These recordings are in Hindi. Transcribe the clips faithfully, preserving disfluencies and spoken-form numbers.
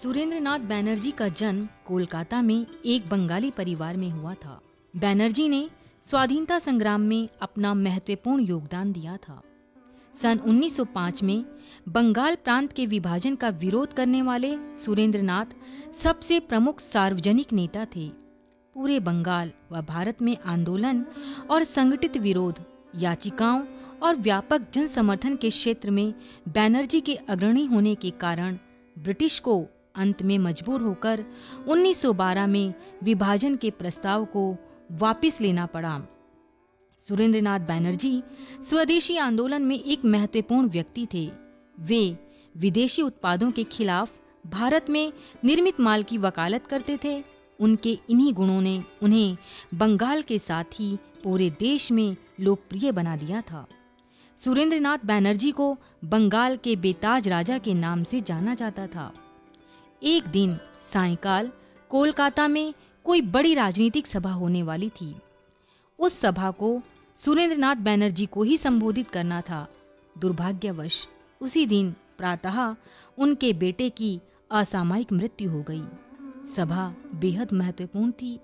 सुरेंद्रनाथ बैनर्जी का जन्म कोलकाता में एक बंगाली परिवार में हुआ था। बैनर्जी ने स्वाधीनता संग्राम में अपना महत्वपूर्ण योगदान दिया था। सन उन्नीस सौ पाँच में बंगाल प्रांत के विभाजन का विरोध करने वाले सुरेंद्रनाथ सबसे प्रमुख सार्वजनिक नेता थे। पूरे बंगाल व भारत में आंदोलन और संगठित विरोध, याचिकाओं और व्यापक जन समर्थन के क्षेत्र में बैनर्जी के अग्रणी होने के कारण ब्रिटिश को अंत में मजबूर होकर उन्नीस सौ बारह में विभाजन के प्रस्ताव को वापस लेना पड़ा। सुरेंद्रनाथ बैनर्जी स्वदेशी आंदोलन में एक महत्वपूर्ण व्यक्ति थे। वे विदेशी उत्पादों के खिलाफ भारत में निर्मित माल की वकालत करते थे। उनके इन्हीं गुणों ने उन्हें बंगाल के साथ ही पूरे देश में लोकप्रिय बना दिया था। सुरेंद्रनाथ बैनर्जी को बंगाल के बेताज राजा के नाम से जाना जाता था। एक दिन सायंकाल कोलकाता में कोई बड़ी राजनीतिक सभा होने वाली थी। उस सभा को सुरेंद्रनाथ बैनर्जी को ही संबोधित करना था। दुर्भाग्यवश उसी दिन प्रातः उनके बेटे की असामयिक मृत्यु हो गई। सभा बेहद महत्वपूर्ण थी।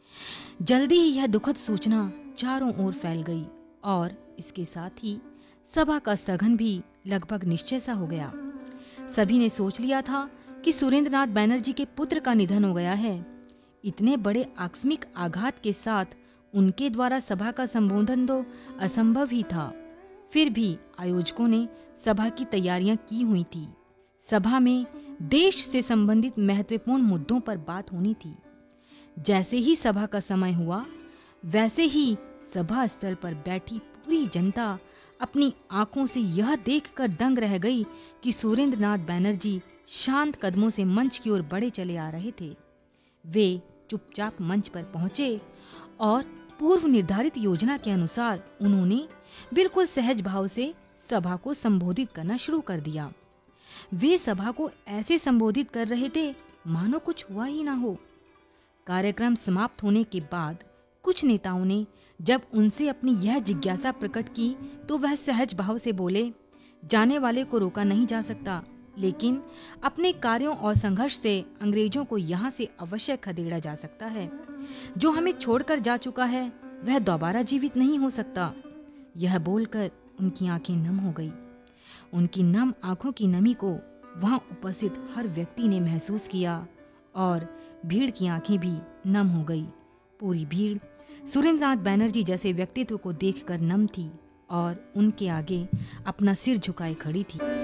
जल्दी ही यह दुखद सूचना चारों ओर फैल गई और इसके साथ ही सभा का स्थगन भी लगभग निश्चय सा हो गया। सभी ने सोच लिया था कि सुरेंद्रनाथ बैनर्जी के पुत्र का निधन हो गया है। इतने बड़े आकस्मिक आघात के साथ उनके द्वारा सभा का संबोधन तो असंभव ही था। फिर भी आयोजकों ने सभा की तैयारियां की हुई थी। सभा में देश से संबंधित महत्वपूर्ण मुद्दों पर बात होनी थी। जैसे ही सभा का समय हुआ, वैसे ही सभा स्थल पर बैठी पूरी जनता अपनी आंखों से यह देखकर दंग रह गई कि सुरेंद्रनाथ बैनर्जी शांत कदमों से मंच की ओर बढ़े चले आ रहे थे। वे चुपचाप मंच पर पहुंचे और पूर्व निर्धारित योजना के अनुसार उन्होंने बिल्कुल सहज भाव से सभा को संबोधित करना शुरू कर दिया। वे सभा को ऐसे संबोधित कर रहे थे मानो कुछ हुआ ही ना हो। कार्यक्रम समाप्त होने के बाद कुछ नेताओं ने जब उनसे अपनी यह जिज्ञासा प्रकट की तो वह सहज भाव से बोले, जाने वाले को रोका नहीं जा सकता, लेकिन अपने कार्यों और संघर्ष से अंग्रेजों को यहाँ से अवश्य खदेड़ा जा सकता है। जो हमें छोड़कर जा चुका है वह दोबारा जीवित नहीं हो सकता। यह बोलकर उनकी आंखें नम हो गई। उनकी नम आंखों की नमी को वहां उपस्थित हर व्यक्ति ने महसूस किया और भीड़ की आंखें भी नम हो गई। पूरी भीड़ सुरेंद्रनाथ बैनर्जी जैसे व्यक्तित्व को देखकर नम थी और उनके आगे अपना सिर झुकाए खड़ी थी।